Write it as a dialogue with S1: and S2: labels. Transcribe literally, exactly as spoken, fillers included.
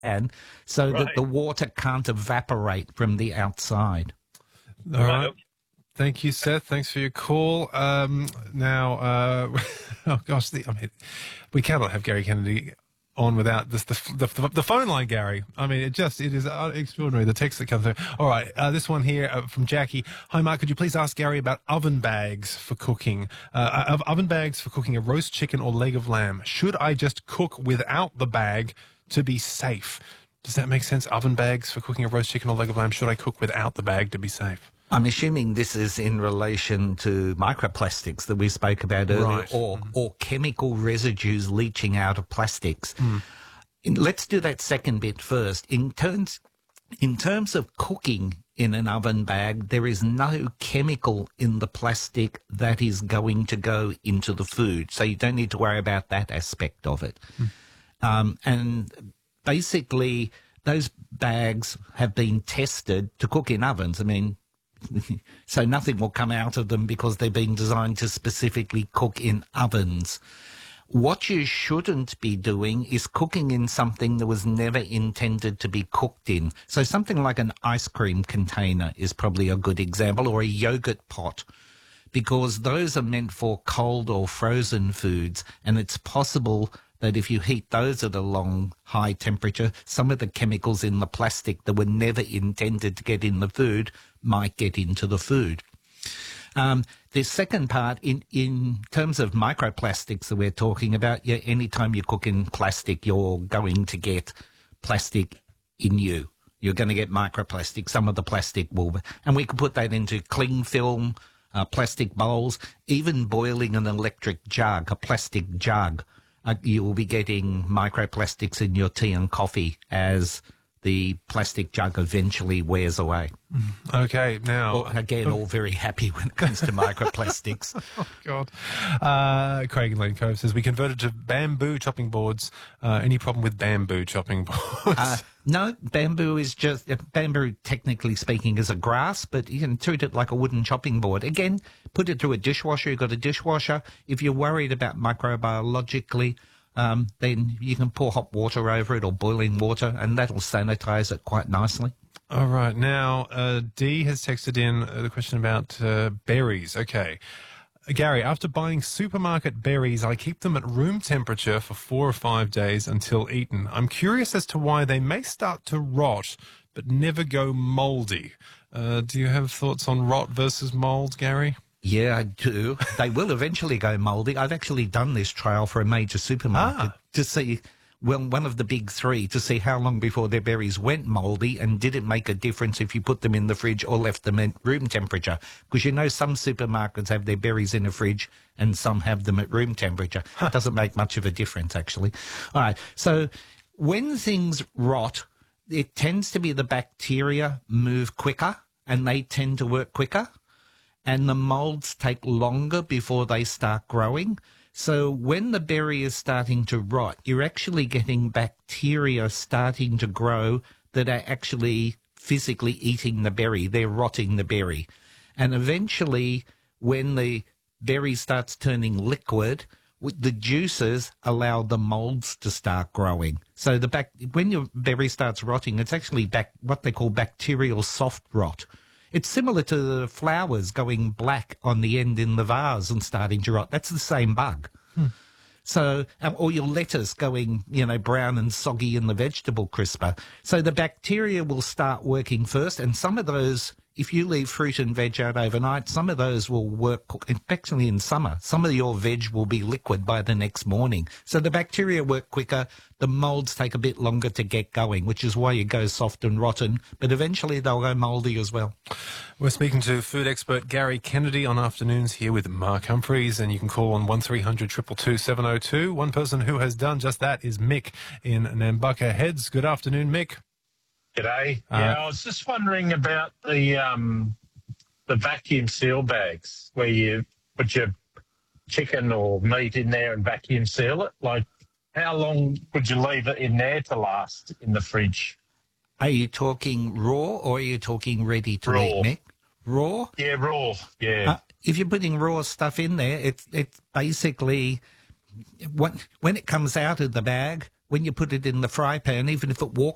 S1: can, so
S2: Right.
S1: that the water can't evaporate from the outside.
S3: All right. Thank you, Seth. Thanks for your call. Um, now, uh, oh gosh, the, I mean, we cannot have Gary Kennedy on without this, the, the the phone line, Gary. I mean, it just it is extraordinary. The text that comes through. All right, uh, this one here uh, from Jackie. Hi, Mark. Could you please ask Gary about oven bags for cooking? Uh, of oven bags for cooking a roast chicken or leg of lamb. Should I just cook without the bag to be safe? Does that make sense? Oven bags for cooking a roast chicken or leg of lamb. Should I cook without the bag to be safe?
S1: I'm assuming this is in relation to microplastics that we spoke about earlier,
S3: Right.
S1: or
S3: Mm.
S1: or chemical residues leaching out of plastics.
S3: Mm.
S1: In- Let's do that second bit first. In terms, in terms of cooking in an oven bag, there is no chemical in the plastic that is going to go into the food, so you don't need to worry about that aspect of it.
S3: Mm.
S1: Um, and basically, those bags have been tested to cook in ovens. I mean, so nothing will come out of them because they're being designed to specifically cook in ovens. What you shouldn't be doing is cooking in something that was never intended to be cooked in. So something like an ice cream container is probably a good example, or a yogurt pot, because those are meant for cold or frozen foods, and it's possible that if you heat those at a long, high temperature, some of the chemicals in the plastic that were never intended to get in the food might get into the food. Um, the second part, in, in terms of microplastics that we're talking about, yeah, anytime you cook in plastic, you're going to get plastic in you. You're going to get microplastics. Some of the plastic will, and we can put that into cling film, uh, plastic bowls, even boiling an electric jug, a plastic jug. Uh, you will be getting microplastics in your tea and coffee as the plastic jug eventually wears away.
S3: Okay, now...
S1: Well, again, all very happy when it comes to microplastics.
S3: Oh, God. Uh, Craig in Lane Cove says, we converted to bamboo chopping boards. Uh, any problem with bamboo chopping boards?
S1: Uh, no, bamboo is just, uh, bamboo technically speaking is a grass, but you can treat it like a wooden chopping board. Again, put it through a dishwasher. You've got a dishwasher. If you're worried about microbiologically, um, then you can pour hot water over it or boiling water, and that'll sanitize it quite nicely.
S3: All right. Now, uh, Dee has texted in uh, the question about uh, berries. Okay. Uh, Gary, after buying supermarket berries, I keep them at room temperature for four or five days until eaten. I'm curious as to why they may start to rot, but never go moldy. Uh, do you have thoughts on rot versus mold, Gary?
S1: Yeah, I do. They will eventually go mouldy. I've actually done this trial for a major supermarket
S3: Ah.
S1: to see, well, one of the big three, to see how long before their berries went mouldy, and did it make a difference if you put them in the fridge or left them at room temperature? Because you know some supermarkets have their berries in a fridge and some have them at room temperature. It doesn't make much of a difference, actually. All right, so when things rot, it tends to be the bacteria move quicker and they tend to work quicker, and the molds take longer before they start growing. So when the berry is starting to rot, you're actually getting bacteria starting to grow that are actually physically eating the berry. They're rotting the berry. And eventually, when the berry starts turning liquid, the juices allow the molds to start growing. So the bac- when your berry starts rotting, it's actually bac- what they call bacterial soft rot. It's similar to the flowers going black on the end in the vase and starting to rot. That's the same bug.
S3: Hmm.
S1: So, um, or your lettuce going, you know, brown and soggy in the vegetable crisper. So the bacteria will start working first, and some of those, if you leave fruit and veg out overnight, some of those will work, especially in summer. Some of your veg will be liquid by the next morning. So the bacteria work quicker, the molds take a bit longer to get going, which is why you go soft and rotten, but eventually they'll go mouldy as well.
S3: We're speaking to food expert Gary Kennedy on Afternoons here with Mark Humphreys, and you can call on one three hundred two two two seven oh two. One person who has done just that is Mick in Nambucca Heads. Good afternoon, Mick.
S2: G'day.
S3: Uh,
S2: Yeah, I was just wondering about the um, the vacuum seal bags where you put your chicken or meat in there and vacuum seal it. Like, how long would you leave it in there to last in the fridge?
S1: Are you talking raw or are you talking ready to
S2: Raw.
S1: eat, Mick? Raw?
S2: Yeah, raw. Yeah.
S1: Uh, if you're putting raw stuff in there, it's it's basically when when it comes out of the bag, when you put it in the fry pan, even if it walks